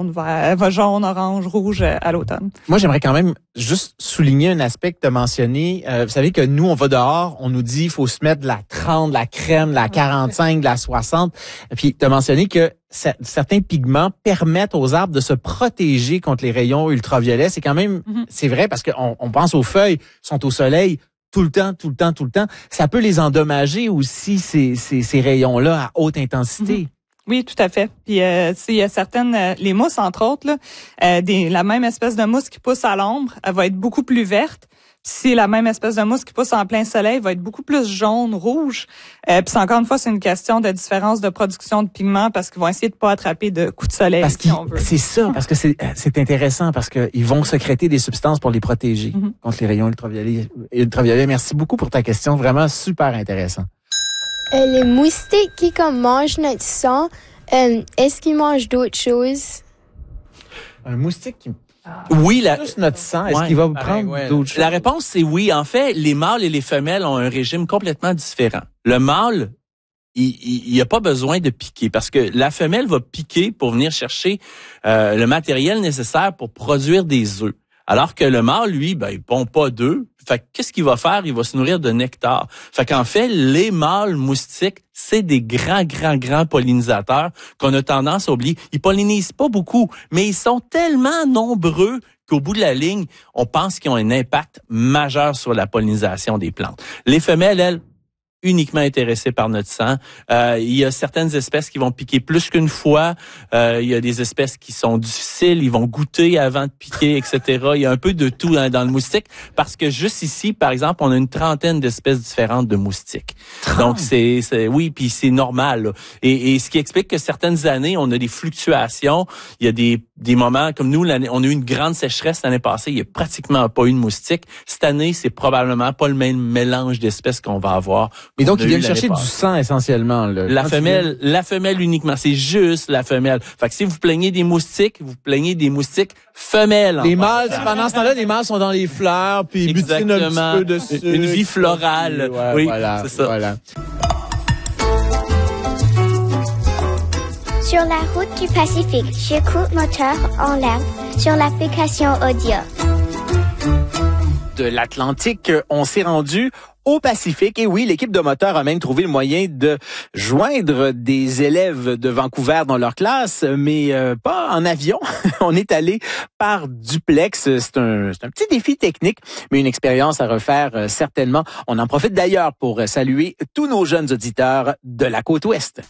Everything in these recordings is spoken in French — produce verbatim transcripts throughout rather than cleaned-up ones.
jaune, vert, jaune, orange, rouge à l'automne. Moi, j'aimerais quand même juste souligner un aspect que tu as mentionné. Euh, vous savez que nous, on va dehors, on nous dit il faut se mettre de la trente, de la crème, de la quarante-cinq, de la soixante. Puis tu as mentionné que certains pigments permettent aux arbres de se protéger contre les rayons ultraviolets. C'est quand même, mm-hmm. c'est vrai parce qu'on on pense aux feuilles, sont au soleil tout le temps, tout le temps, tout le temps. Ça peut les endommager aussi, ces, ces, ces rayons-là à haute intensité. Mm-hmm. Oui, tout à fait. Puis euh, il y a certaines, euh, les mousses entre autres, là, euh, des, la même espèce de mousse qui pousse à l'ombre, elle va être beaucoup plus verte. Puis si la même espèce de mousse qui pousse en plein soleil, elle va être beaucoup plus jaune, rouge. Euh, puis encore une fois, c'est une question de différence de production de pigments parce qu'ils vont essayer de pas attraper de coups de soleil. Parce si on veut. C'est ça, parce que c'est c'est intéressant parce que ils vont sécréter des substances pour les protéger mm-hmm. contre les rayons ultraviolets. Ultraviolets. Merci beaucoup pour ta question, vraiment super intéressant. Euh, les moustiques qui comme mangent notre sang, euh, est-ce qu'ils mangent d'autres choses? Un moustique qui oui, la juste notre sang, est-ce ouais, qu'il va pareil, prendre ouais. d'autres choses? La réponse c'est oui. En fait, les mâles et les femelles ont un régime complètement différent. Le mâle, il n'y a pas besoin de piquer parce que la femelle va piquer pour venir chercher euh, le matériel nécessaire pour produire des œufs. Alors que le mâle, lui, ben, il pond pas d'œufs. Fait que qu'est-ce qu'il va faire? Il va se nourrir de nectar. Fait qu'en fait, les mâles moustiques, c'est des grands, grands, grands pollinisateurs qu'on a tendance à oublier. Ils pollinisent pas beaucoup, mais ils sont tellement nombreux qu'au bout de la ligne, on pense qu'ils ont un impact majeur sur la pollinisation des plantes. Les femelles, elles, uniquement intéressées par notre sang. Euh, il y a certaines espèces qui vont piquer plus qu'une fois. Euh, il y a des espèces qui sont difficiles, ils vont goûter avant de piquer, et cetera. Il y a un peu de tout hein, dans le moustique parce que juste ici, par exemple, on a une trentaine d'espèces différentes de moustiques. trente Donc c'est, c'est oui, puis c'est normal. Là. Et, et ce qui explique que certaines années, on a des fluctuations. Il y a des des moments comme nous, l'année, on a eu une grande sécheresse l'année passée. Il y a pratiquement pas eu de moustiques. Cette année, c'est probablement pas le même mélange d'espèces qu'on va avoir. Mais donc, ils viennent chercher du sang essentiellement. Là. La femelle, la femelle uniquement. C'est juste la femelle. Fait que si vous plaignez des moustiques, vous plaignez des moustiques femelles. Les mâles, pendant ce temps-là, les mâles sont dans les fleurs, puis ils butinent un petit peu dessus. Une vie florale. Ouais, oui, voilà, c'est ça. Voilà. Sur la route du Pacifique, j'écoute Moteur en l'air sur l'application audio. De l'Atlantique, on s'est rendu au Pacifique. Et oui, l'équipe de Moteur a même trouvé le moyen de joindre des élèves de Vancouver dans leur classe, mais euh, pas en avion. On est allé par duplex. C'est un, c'est un petit défi technique, mais une expérience à refaire euh, certainement. On en profite d'ailleurs pour saluer tous nos jeunes auditeurs de la côte ouest.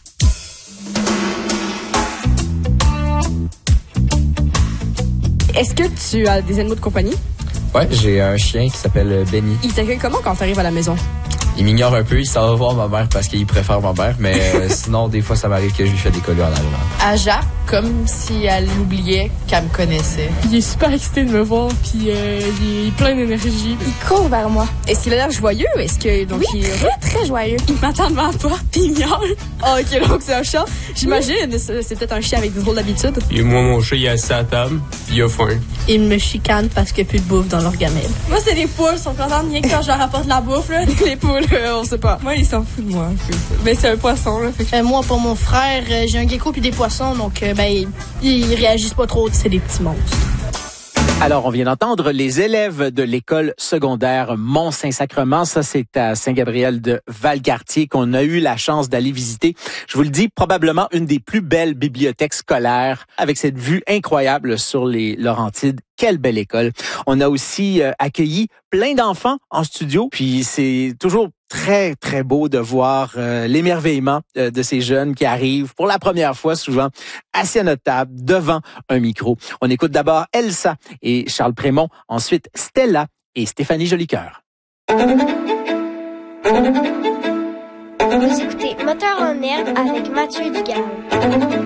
Est-ce que tu as des animaux de compagnie? Ouais, j'ai un chien qui s'appelle Benny. Il t'accueille comment quand tu arrives à la maison? Il m'ignore un peu, il s'en va voir ma mère parce qu'il préfère ma mère, mais euh, sinon, des fois, ça m'arrive que je lui fais des colleux en arrivant. À Jacques, comme si elle oubliait qu'elle me connaissait. Il est super excité de me voir, puis euh, il est plein d'énergie. Il court vers moi. Est-ce qu'il a l'air joyeux? Est-ce que donc oui, il est très, très joyeux. Il m'attend devant la porte, puis il miaule. Ah, ok, donc c'est un chat. J'imagine, c'est, c'est peut-être un chien avec des drôles d'habitudes. Et moi, mon chat, il est assis à la table, puis il a faim. Il me chicane parce qu'il n'y a plus de bouffe dans leur gamelle. Moi, c'est des poules, ils sont contents de rien que quand je leur apporte la bouffe, là. Les poules, euh, on sait pas. Moi, il s'en fout de moi. Mais c'est un poisson, là. Fait que... euh, moi, pour mon frère, euh, j'ai un gecko puis des poissons, donc euh, ben ils, ils réagissent pas trop. C'est des petits monstres. Alors, on vient d'entendre les élèves de l'école secondaire Mont-Saint-Sacrement. Ça, c'est à Saint-Gabriel de Valcartier qu'on a eu la chance d'aller visiter. Je vous le dis, probablement une des plus belles bibliothèques scolaires avec cette vue incroyable sur les Laurentides. Quelle belle école. On a aussi euh, accueilli plein d'enfants en studio. Puis c'est toujours très, très beau de voir euh, l'émerveillement euh, de ces jeunes qui arrivent pour la première fois souvent assis à notre table devant un micro. On écoute d'abord Elsa et Charles Prémont, ensuite Stella et Stéphanie Jolicoeur. Vous écoutez Moteur en herbe avec Mathieu Dugal.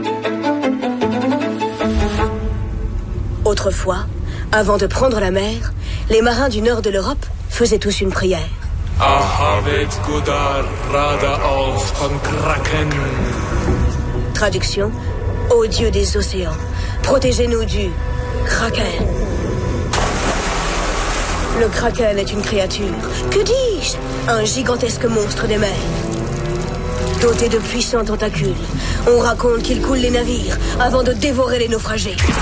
Autrefois, avant de prendre la mer, les marins du nord de l'Europe faisaient tous une prière. Traduction, ô Dieu des océans, protégez-nous du Kraken. Le Kraken est une créature, que dis-je, un gigantesque monstre des mers. Doté de puissants tentacules, on raconte qu'il coule les navires avant de dévorer les naufragés.